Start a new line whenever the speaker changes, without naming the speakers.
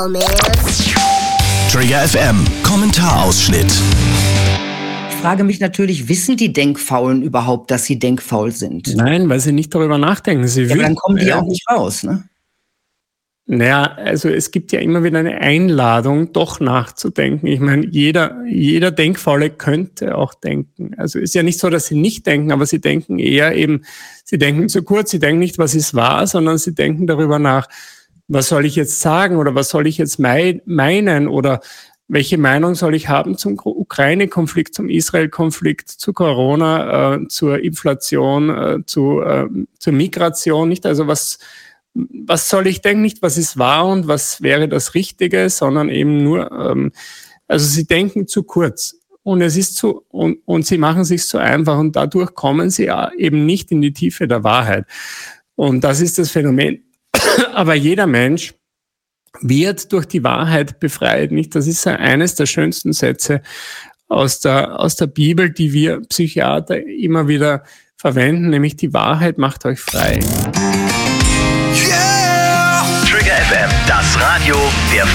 Wow, man.
Trigger FM, Kommentarausschnitt.
Ich frage mich natürlich, wissen die Denkfaulen überhaupt, dass sie denkfaul sind?
Nein, weil sie nicht darüber nachdenken.
Ja, aber dann kommen die auch nicht raus, ne?
Naja, also es gibt ja immer wieder eine Einladung, doch nachzudenken. Ich meine, jeder Denkfaule könnte auch denken. Also ist ja nicht so, dass sie nicht denken, aber sie denken eher eben, sie denken zu kurz, sie denken nicht, was ist wahr, sondern sie denken darüber nach, was soll ich jetzt sagen oder was soll ich jetzt meinen oder welche Meinung soll ich haben zum Ukraine-Konflikt, zum Israel-Konflikt, zu Corona, zur Inflation, zur Migration, nicht? Also was soll ich denken, nicht was ist wahr und was wäre das Richtige, sondern eben nur, also sie denken zu kurz und es ist und sie machen sich so einfach und dadurch kommen sie eben nicht in die Tiefe der Wahrheit. Und das ist das Phänomen. Aber jeder Mensch wird durch die Wahrheit befreit, nicht? Das ist eines der schönsten Sätze aus der Bibel, die wir Psychiater immer wieder verwenden, nämlich die Wahrheit macht euch frei.
Trigger FM, das Radio der